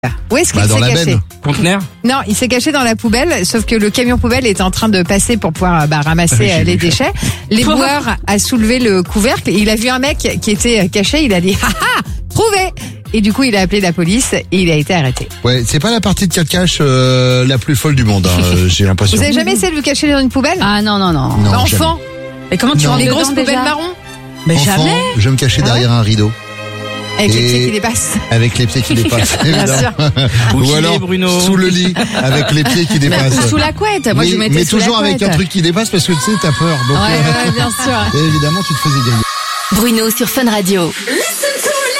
Où est-ce qu'il dans s'est la caché? benne. Conteneur? Non, il s'est caché dans la poubelle, sauf que le camion poubelle était en train de passer pour pouvoir ramasser les déchets. L'éboueur a soulevé le couvercle et il a vu un mec qui était caché, il a dit « Haha, trouvé !» Et du coup, il a appelé la police et il a été arrêté. Ouais, c'est pas la partie de cache la plus folle du monde, j'ai l'impression. Vous avez jamais essayé de vous cacher dans une poubelle? Ah non. Non, Enfant, Mais comment tu Non. rentres les dedans grosses poubelles déjà marron Mais Enfant, jamais. je me cachais derrière un rideau. avec les Et- pieds qui dépassent. Avec les pieds qui dépassent, Bien sûr. évidemment. Où Ou qu'il est, alors, Bruno sous le lit, avec les pieds qui Ou dépassent. sous la couette. Moi, je Oui, mettais mais sous toujours la avec couette. un truc qui dépasse parce que tu sais, t'as peur. Donc, Ouais, bien sûr. et évidemment, tu te faisais gagner. Bruno sur Fun Radio.